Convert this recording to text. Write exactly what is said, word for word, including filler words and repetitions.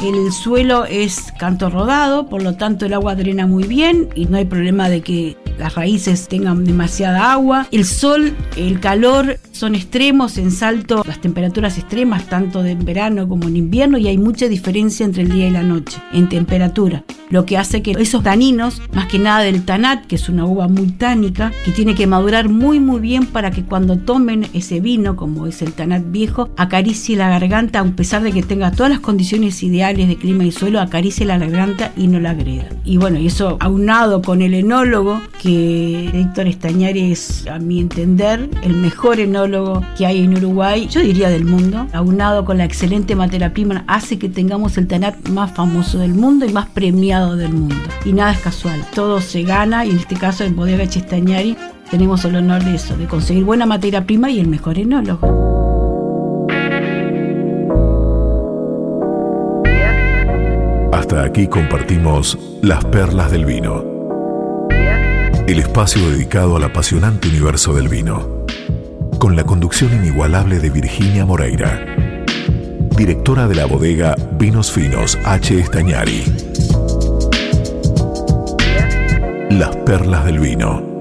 El suelo es canto rodado, por lo tanto el agua drena muy bien y no hay problema de que las raíces tengan demasiada agua. El sol, el calor son extremos. En Salto las temperaturas extremas, tanto en verano como en invierno, y hay mucha diferencia entre el día y la noche en temperatura, lo que hace que esos taninos, más que nada del tanat, que es una uva muy tánica, que tiene que madurar muy muy bien para que cuando tomen ese vino, como es el tanat viejo, acaricie la garganta, a pesar de que tenga todas las condiciones ideales de clima y suelo, acaricie la garganta y no la agreda. Y bueno, y eso aunado con el enólogo, que Héctor Stagnari es, a mi entender, el mejor enólogo que hay en Uruguay, yo diría del mundo, aunado con la excelente materia prima, hace que tengamos el tanat más famoso del mundo y más premiado del mundo. Y nada es casual, todo se gana, y en este caso en Bodega Stagnari tenemos el honor de eso, de conseguir buena materia prima y el mejor enólogo. Hasta aquí compartimos Las Perlas del Vino, el espacio dedicado al apasionante universo del vino, con la conducción inigualable de Virginia Moreira, directora de la bodega Vinos Finos H. Stagnari. Las Perlas del Vino.